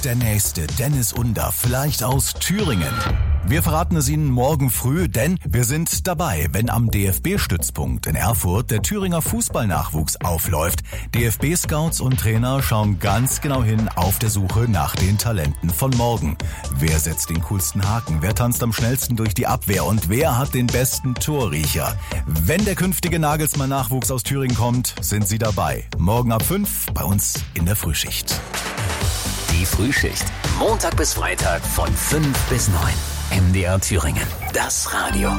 der nächste Dennis Under vielleicht aus Thüringen? Wir verraten es Ihnen morgen früh, denn wir sind dabei, wenn am DFB-Stützpunkt in Erfurt der Thüringer Fußballnachwuchs aufläuft. DFB-Scouts und Trainer schauen ganz genau hin auf der Suche nach den Talenten von morgen. Wer setzt den coolsten Haken? Wer tanzt am schnellsten durch die Abwehr? Und wer hat den besten Torriecher? Wenn der künftige Nagelsmann-Nachwuchs aus Thüringen kommt, sind Sie dabei. Morgen ab 5 bei uns in der Frühschicht. Die Frühschicht. Montag bis Freitag von 5 bis 9. MDR Thüringen. Das Radio.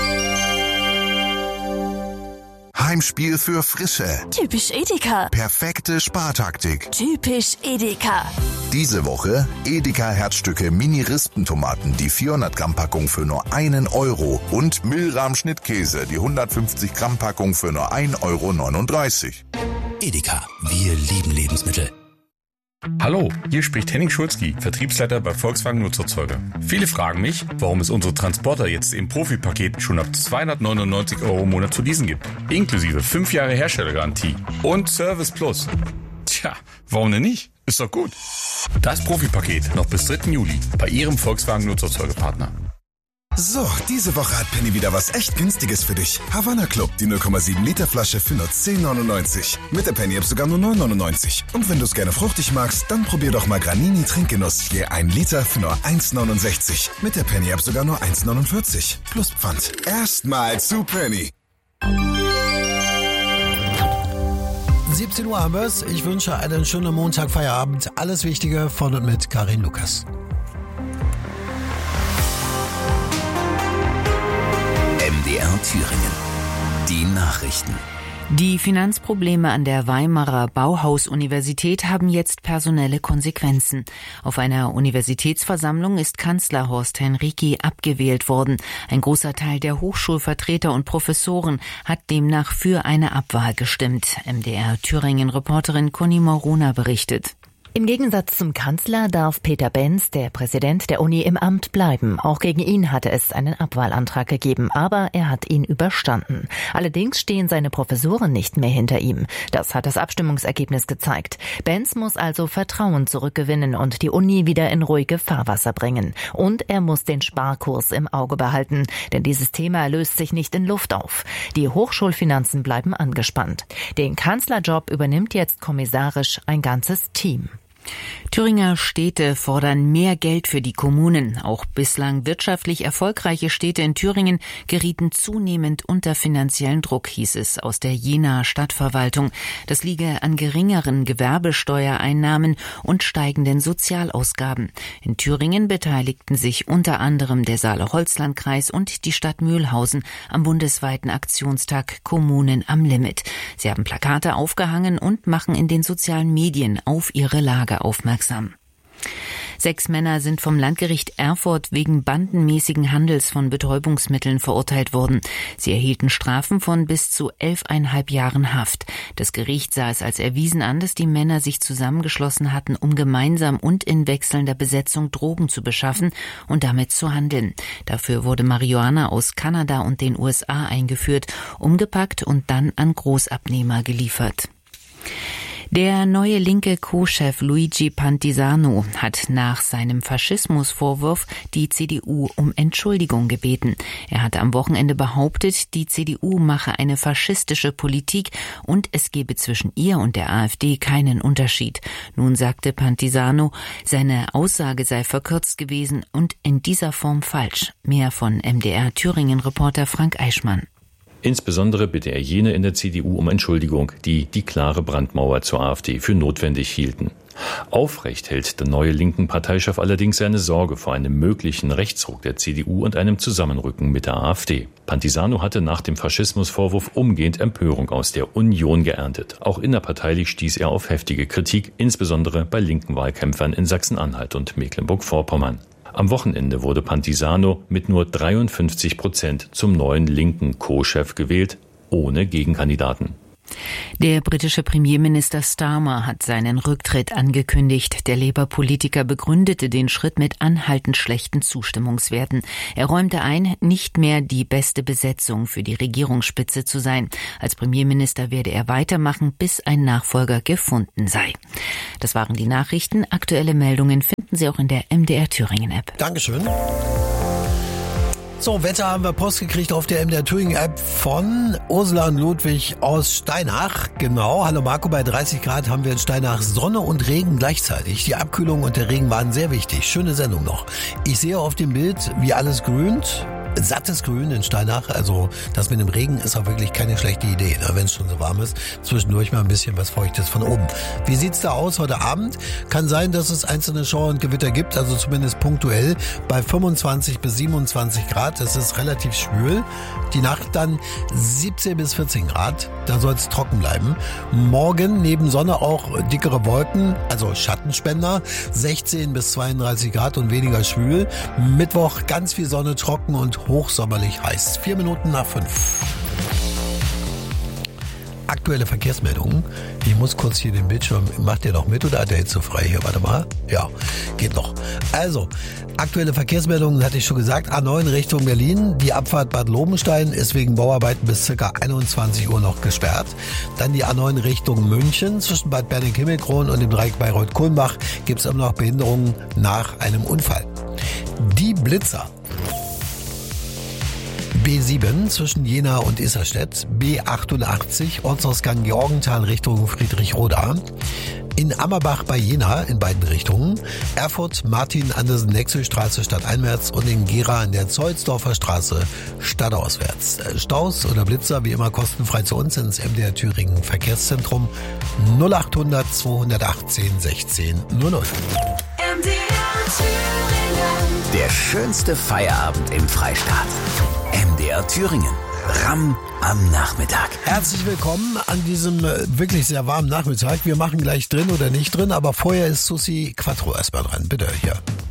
Heimspiel für Frische. Typisch Edeka. Perfekte Spartaktik. Typisch Edeka. Diese Woche Edeka Herzstücke Mini-Rispentomaten, die 400 Gramm Packung für nur 1 Euro und Milram Schnittkäse, die 150 Gramm Packung für nur 1,39 Euro. Edeka. Wir lieben Lebensmittel. Hallo, hier spricht Henning Schulzki, Vertriebsleiter bei Volkswagen Nutzfahrzeuge. Viele fragen mich, warum es unsere Transporter jetzt im Profi-Paket schon ab 299 Euro im Monat zu leasen gibt. Inklusive 5 Jahre Herstellergarantie und Service Plus. Tja, warum denn nicht? Ist doch gut. Das Profi-Paket noch bis 3. Juli bei Ihrem Volkswagen Nutzfahrzeuge-Partner. So, diese Woche hat Penny wieder was echt Günstiges für dich. Havanna Club, die 0,7 Liter Flasche für nur 10,99. Mit der Penny-App sogar nur 9,99. Und wenn du es gerne fruchtig magst, dann probier doch mal Granini Trinkgenuss. Je 1 Liter für nur 1,69. Mit der Penny-App sogar nur 1,49. Plus Pfand. Erstmal zu Penny. 17 Uhr haben wir es. Ich wünsche einen schönen Montagfeierabend. Alles Wichtige von und mit Karin Lukas. MDR Thüringen. Die Nachrichten. Die Finanzprobleme an der Weimarer Bauhaus-Universität haben jetzt personelle Konsequenzen. Auf einer Universitätsversammlung ist Kanzler Horst Henrici abgewählt worden. Ein großer Teil der Hochschulvertreter und Professoren hat demnach für eine Abwahl gestimmt. MDR Thüringen-Reporterin Conny Morona berichtet. Im Gegensatz zum Kanzler darf Peter Benz, der Präsident der Uni, im Amt bleiben. Auch gegen ihn hatte es einen Abwahlantrag gegeben, aber er hat ihn überstanden. Allerdings stehen seine Professoren nicht mehr hinter ihm. Das hat das Abstimmungsergebnis gezeigt. Benz muss also Vertrauen zurückgewinnen und die Uni wieder in ruhige Fahrwasser bringen. Und er muss den Sparkurs im Auge behalten, denn dieses Thema löst sich nicht in Luft auf. Die Hochschulfinanzen bleiben angespannt. Den Kanzlerjob übernimmt jetzt kommissarisch ein ganzes Team. Thüringer Städte fordern mehr Geld für die Kommunen. Auch bislang wirtschaftlich erfolgreiche Städte in Thüringen gerieten zunehmend unter finanziellen Druck, hieß es aus der Jenaer Stadtverwaltung. Das liege an geringeren Gewerbesteuereinnahmen und steigenden Sozialausgaben. In Thüringen beteiligten sich unter anderem der Saale-Holzland-Kreis und die Stadt Mühlhausen am bundesweiten Aktionstag Kommunen am Limit. Sie haben Plakate aufgehangen und machen in den sozialen Medien auf ihre Lage aufmerksam. 6 Männer sind vom Landgericht Erfurt wegen bandenmäßigen Handels von Betäubungsmitteln verurteilt worden. Sie erhielten Strafen von bis zu 11,5 Jahren Haft. Das Gericht sah es als erwiesen an, dass die Männer sich zusammengeschlossen hatten, um gemeinsam und in wechselnder Besetzung Drogen zu beschaffen und damit zu handeln. Dafür wurde Marihuana aus Kanada und den USA eingeführt, umgepackt und dann an Großabnehmer geliefert. Der neue linke Co-Chef Luigi Pantisano hat nach seinem Faschismusvorwurf die CDU um Entschuldigung gebeten. Er hatte am Wochenende behauptet, die CDU mache eine faschistische Politik und es gebe zwischen ihr und der AfD keinen Unterschied. Nun sagte Pantisano, seine Aussage sei verkürzt gewesen und in dieser Form falsch. Mehr von MDR Thüringen-Reporter Frank Eichmann. Insbesondere bitte er jene in der CDU um Entschuldigung, die die klare Brandmauer zur AfD für notwendig hielten. Aufrecht hält der neue linken Parteichef allerdings seine Sorge vor einem möglichen Rechtsruck der CDU und einem Zusammenrücken mit der AfD. Pantisano hatte nach dem Faschismusvorwurf umgehend Empörung aus der Union geerntet. Auch innerparteilich stieß er auf heftige Kritik, insbesondere bei linken Wahlkämpfern in Sachsen-Anhalt und Mecklenburg-Vorpommern. Am Wochenende wurde Pantisano mit nur 53% zum neuen linken Co-Chef gewählt, ohne Gegenkandidaten. Der britische Premierminister Starmer hat seinen Rücktritt angekündigt. Der Labour-Politiker begründete den Schritt mit anhaltend schlechten Zustimmungswerten. Er räumte ein, nicht mehr die beste Besetzung für die Regierungsspitze zu sein. Als Premierminister werde er weitermachen, bis ein Nachfolger gefunden sei. Das waren die Nachrichten. Aktuelle Meldungen finden finden Sie auch in der MDR Thüringen App. Dankeschön. So, Wetter haben wir Post gekriegt auf der MDR Thüringen App von Ursula und Ludwig aus Steinach. Genau, hallo Marco, bei 30 Grad haben wir in Steinach Sonne und Regen gleichzeitig. Die Abkühlung und der Regen waren sehr wichtig. Schöne Sendung noch. Ich sehe auf dem Bild, wie alles grünt. Sattes Grün in Steinach, also das mit dem Regen ist auch wirklich keine schlechte Idee, ne, wenn es schon so warm ist. Zwischendurch mal ein bisschen was Feuchtes von oben. Wie sieht's da aus heute Abend? Kann sein, dass es einzelne Schauer und Gewitter gibt, also zumindest punktuell bei 25 bis 27 Grad. Das ist relativ schwül. Die Nacht dann 17 bis 14 Grad, da soll es trocken bleiben. Morgen neben Sonne auch dickere Wolken, also Schattenspender, 16 bis 32 Grad und weniger schwül. Mittwoch ganz viel Sonne, trocken und hochsommerlich heiß. 4 Minuten nach 5. Aktuelle Verkehrsmeldungen. Ich muss kurz hier den Bildschirm, macht der noch mit oder hat der jetzt so frei hier? Warte mal. Ja, geht noch. Also, aktuelle Verkehrsmeldungen hatte ich schon gesagt. A9 Richtung Berlin. Die Abfahrt Bad Lobenstein ist wegen Bauarbeiten bis ca. 21 Uhr noch gesperrt. Dann die A9 Richtung München. Zwischen Bad Berning-Himmelkron und dem Dreieck Bayreuth-Kulmbach gibt es immer noch Behinderungen nach einem Unfall. Die Blitzer. B7 zwischen Jena und Isarstedt, B88 Ortsausgang Georgenthal Richtung Friedrichroda, in Ammerbach bei Jena in beiden Richtungen, Erfurt Martin-Andersen-Nexel-Straße stadteinwärts und in Gera in der Zollsdorfer Straße stadtauswärts. Staus oder Blitzer wie immer kostenfrei zu uns ins MDR Thüringen Verkehrszentrum 0800 218 16 00. MDR Thüringen. Der schönste Feierabend im Freistaat. MDR Thüringen. Ramm am Nachmittag. Herzlich willkommen an diesem wirklich sehr warmen Nachmittag. Wir machen gleich drin oder nicht drin, aber vorher ist Susi Quattro erstmal dran. Bitte, hier.